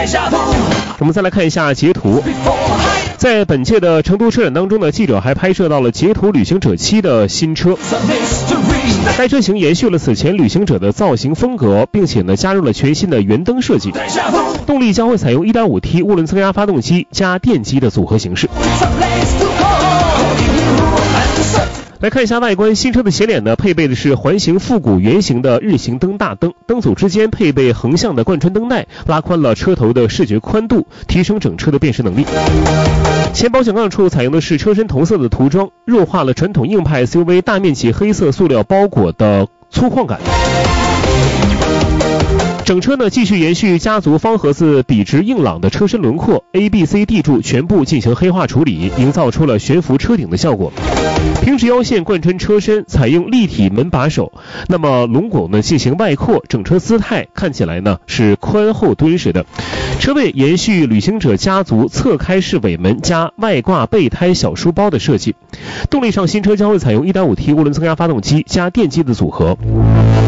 我们再来看一下截图。在本届的成都车展当中呢，记者还拍摄到了捷途旅行者7的新车。该车型延续了此前旅行者的造型风格，并且呢加入了全新的圆灯设计。动力将会采用 1.5T 涡轮增压发动机加电机的组合形式。来看一下外观，新车的前脸呢配备的是环形复古圆形的日行灯大灯，灯组之间配备横向的贯穿灯带，拉宽了车头的视觉宽度，提升整车的辨识能力。前保险杠处采用的是车身同色的涂装，弱化了传统硬派 SUV 大面积黑色塑料包裹的粗犷感。整车呢继续延续家族方盒子笔直硬朗的车身轮廓 ，A、B、C 柱全部进行黑化处理，营造出了悬浮车顶的效果。平直腰线贯穿车身，采用立体门把手，那么龙拱呢进行外扩，整车姿态看起来呢是宽厚敦实的。车位延续旅行者家族侧开式尾门加外挂备胎小书包的设计。动力上，新车将会采用 1.5T 涡轮增压发动机加电机的组合。